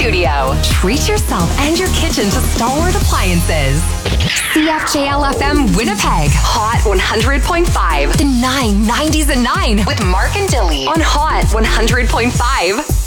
studio. Treat yourself and your kitchen to Stalwart Appliances. CFJL FM Winnipeg, Hot 100.5. The 990s at 9 with Mark and Dilly on Hot 100.5.